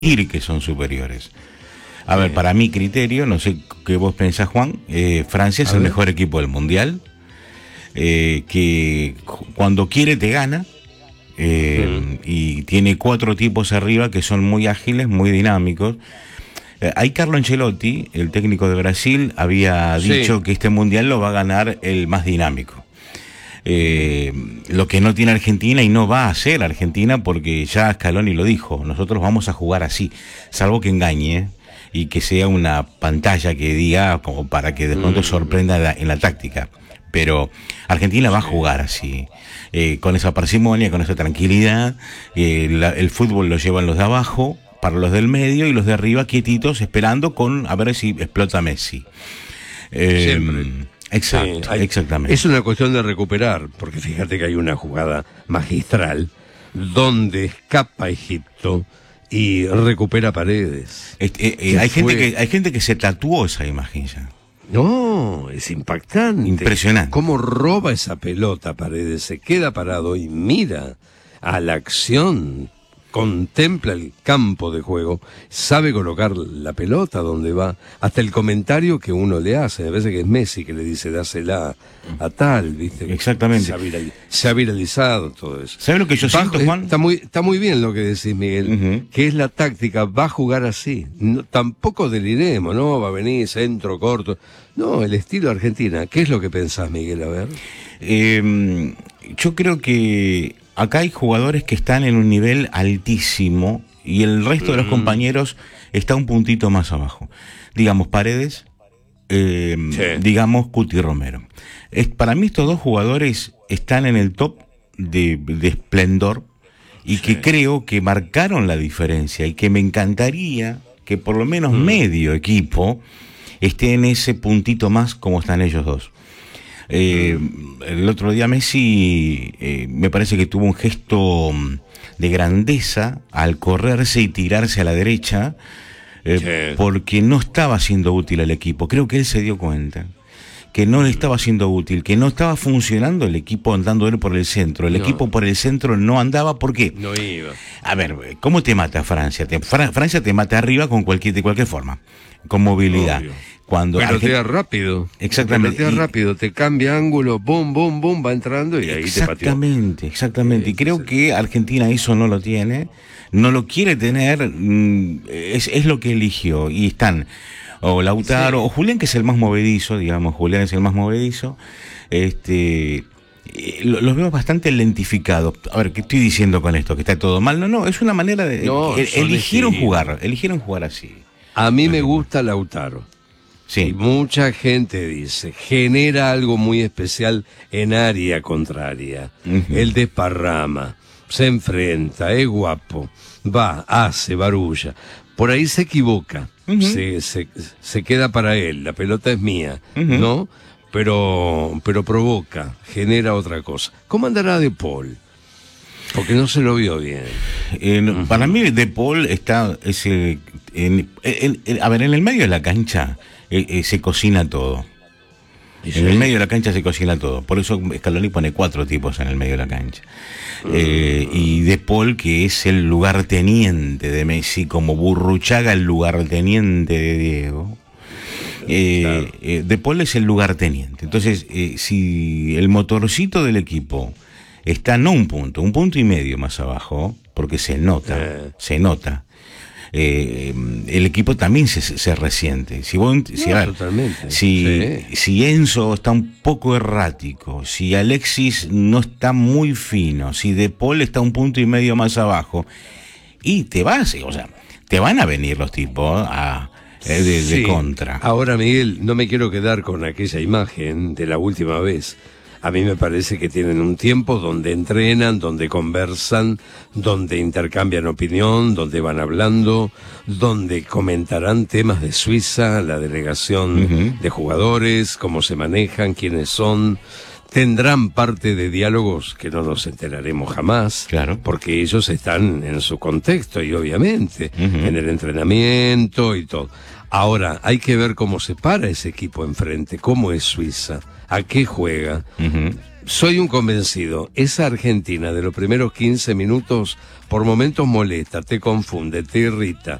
que son superiores. A ver, para mi criterio, no sé qué vos pensás, Juan, Francia es el mejor equipo del Mundial, que cuando quiere te gana, y tiene 4 tipos arriba que son muy ágiles, muy dinámicos. Ahí Carlo Ancelotti, el técnico de Brasil, había dicho que este Mundial lo va a ganar el más dinámico. Lo que no tiene Argentina y no va a hacer Argentina, porque ya Scaloni lo dijo, nosotros vamos a jugar así, salvo que engañe y que sea una pantalla que diga como para que de pronto sorprenda en la táctica, pero Argentina va a jugar así, con esa parsimonia, con esa tranquilidad. El fútbol lo llevan los de abajo para los del medio y los de arriba quietitos esperando a ver si explota Messi. Siempre. Exacto, sí, exactamente. Es una cuestión de recuperar, porque fíjate que hay una jugada magistral donde escapa Egipto y recupera Paredes. Hay gente que se tatuó esa imagen ya. No, es impactante. Impresionante. Cómo roba esa pelota Paredes, se queda parado y mira a la acción. Contempla el campo de juego, sabe colocar la pelota donde va, hasta el comentario que uno le hace, a veces que es Messi que le dice dásela a tal, ¿viste? Exactamente. Se ha viralizado todo eso. ¿Sabes lo que yo siento, Juan? Está muy bien lo que decís, Miguel, que es la táctica, va a jugar así. No, tampoco deliremos, ¿no? Va a venir centro, corto. No, el estilo Argentina. ¿Qué es lo que pensás, Miguel? A ver. Yo creo que acá hay jugadores que están en un nivel altísimo y el resto de los compañeros está un puntito más abajo. Digamos Paredes, digamos Cuti Romero. Para mí estos dos jugadores están en el top de esplendor y que creo que marcaron la diferencia y que me encantaría que por lo menos medio equipo esté en ese puntito más como están ellos dos. El otro día Messi me parece que tuvo un gesto de grandeza al correrse y tirarse a la derecha, porque no estaba siendo útil al equipo. Creo que él se dio cuenta que no le estaba siendo útil, que no estaba funcionando el equipo andando él por el centro. El equipo por el centro no andaba. ¿Por qué? No iba. A ver, ¿cómo te mata Francia? Francia te mata arriba de cualquier forma, con movilidad. Obvio. Cuando pelotea rápido. Exactamente. Pelotea rápido, te cambia ángulo, boom, boom, boom, va entrando y ahí te pateó. Exactamente. Y creo que Argentina eso no lo tiene, no lo quiere tener, es lo que eligió. Y están o Lautaro o Julián, que es el más movedizo, digamos, Julián es el más movedizo. Los veo bastante lentificados. A ver, ¿qué estoy diciendo con esto? ¿Que está todo mal? No, es una manera de... eligieron jugar así. A mí me gusta Lautaro. Sí. Y mucha gente dice, genera algo muy especial en área contraria. Él desparrama, se enfrenta, es guapo, va, hace barulla. Por ahí se equivoca, se queda para él, la pelota es mía, ¿no? Pero provoca, genera otra cosa. ¿Cómo andará De Paul? Porque no se lo vio bien. Para mí De Paul está... en el medio de la cancha... se cocina todo. En el medio de la cancha se cocina todo. Por eso Scaloni pone 4 tipos en el medio de la cancha. Y De Paul, que es el lugarteniente de Messi, como Burruchaga el lugarteniente de Diego. De Paul es el lugarteniente. Entonces, si el motorcito del equipo está no un punto y medio más abajo, porque se nota. El equipo también se resiente. Si Enzo está un poco errático, si Alexis no está muy fino, si De Paul está un punto y medio más abajo, y te van a venir los tipos de contra. Ahora, Miguel, no me quiero quedar con aquella imagen de la última vez. A mí me parece que tienen un tiempo donde entrenan, donde conversan, donde intercambian opinión, donde van hablando, donde comentarán temas de Suiza, la delegación de jugadores, cómo se manejan, quiénes son. Tendrán parte de diálogos que no nos enteraremos jamás, claro, porque ellos están en su contexto y obviamente en el entrenamiento y todo. Ahora, hay que ver cómo se para ese equipo enfrente, cómo es Suiza, a qué juega. soy un convencido. Esa Argentina de los primeros 15 minutos por momentos molesta, te confunde, te irrita.